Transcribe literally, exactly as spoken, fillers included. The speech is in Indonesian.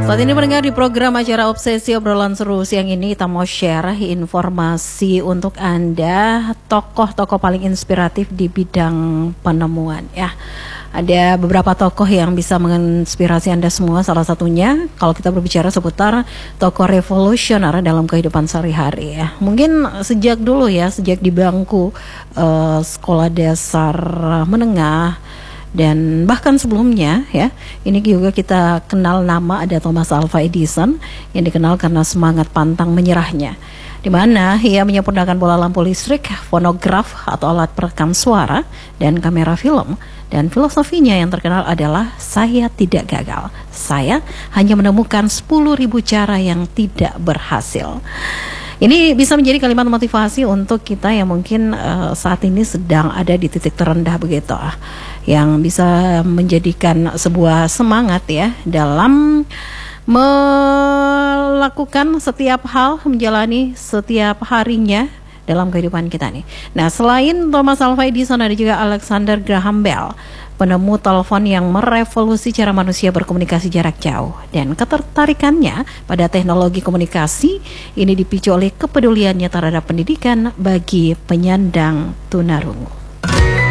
Saat ini mendengar di program acara Obsesi Obrolan Seru siang ini kita mau share informasi untuk Anda tokoh-tokoh paling inspiratif di bidang penemuan ya. Ada beberapa tokoh yang bisa menginspirasi Anda semua. Salah satunya kalau kita berbicara seputar tokoh revolusioner dalam kehidupan sehari-hari ya. Mungkin sejak dulu ya, sejak di bangku uh, sekolah dasar menengah dan bahkan sebelumnya ya, ini juga kita kenal nama ada Thomas Alva Edison yang dikenal karena semangat pantang menyerahnya, di mana ia menyempurnakan bola lampu listrik, fonograf atau alat perekam suara dan kamera film. Dan filosofinya yang terkenal adalah saya tidak gagal, saya hanya menemukan sepuluh ribu cara yang tidak berhasil. Ini bisa menjadi kalimat motivasi untuk kita yang mungkin uh, saat ini sedang ada di titik terendah begitu, yang bisa menjadikan sebuah semangat ya dalam melakukan setiap hal, menjalani setiap harinya dalam kehidupan kita nih. Nah, selain Thomas Alva Edison ada juga Alexander Graham Bell, penemu telepon yang merevolusi cara manusia berkomunikasi jarak jauh. Dan ketertarikannya pada teknologi komunikasi ini dipicu oleh kepeduliannya terhadap pendidikan bagi penyandang tunarungu.